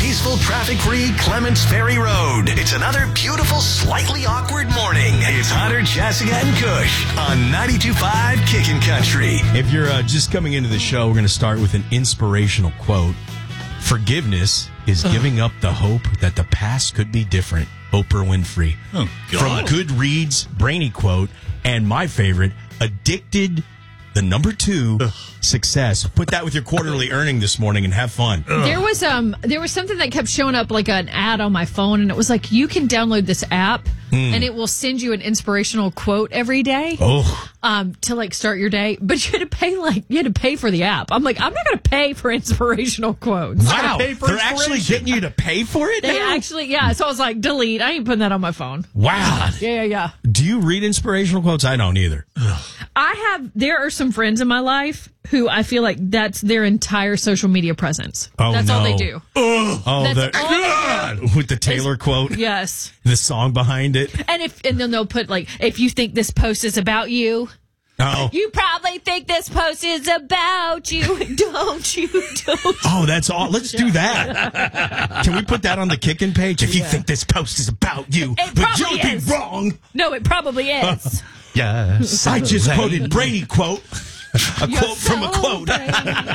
peaceful, traffic-free Clements Ferry Road. It's another beautiful, slightly awkward morning. It's Hunter, Jessica, and Kush on 92.5 Kickin' Country. If you're just coming into the show, we're going to start with an inspirational quote. Forgiveness is giving up the hope that the past could be different. Oprah Winfrey. Oh, God. From Goodreads, Brainy quote, and my favorite, Addicted, the number 2, success. Put that with your quarterly earning this morning and have fun. There was something that kept showing up like an ad on my phone, and it was like, you can download this app and it will send you an inspirational quote every day to like start your day. But you had to pay for the app. I'm like, I'm not going to pay for inspirational quotes. Wow, they're actually getting you to pay for it They now? actually, yeah. So I was like, delete. I ain't putting that on my phone. Wow. Yeah. Do you read inspirational quotes? I don't either. There are some friends in my life who I feel like that's their entire social media presence. Oh, that's no. all they do. Oh, That's all they do. with the Taylor quote? Yes. The song behind it? And then they'll put like, if you think this post is about you, Oh. you probably think this post is about you, don't you? Oh, that's all. Let's do that. Can we put that on the Kickin' page? If you think this post is about you, It but probably you'll is. be wrong. No, it probably is. Yes. I just quoted Brady quote. A You're quote from a so quote. brave.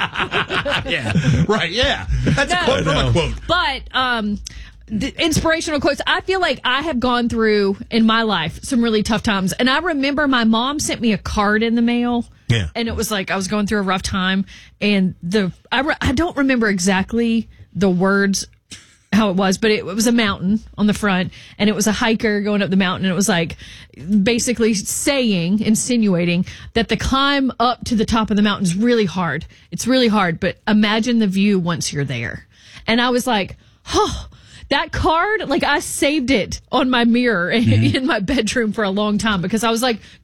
Yeah. Right, yeah. That's a quote from a quote. But the inspirational quotes, I feel like I have gone through in my life some really tough times. And I remember my mom sent me a card in the mail. Yeah. And it was like I was going through a rough time. And I don't remember exactly the words, how it was, but it was a mountain on the front, and it was a hiker going up the mountain, and it was like basically insinuating that the climb up to the top of the mountain is really hard. It's really hard, but imagine the view once you're there. And I was like, that card, like I saved it on my mirror in my bedroom for a long time because I was like,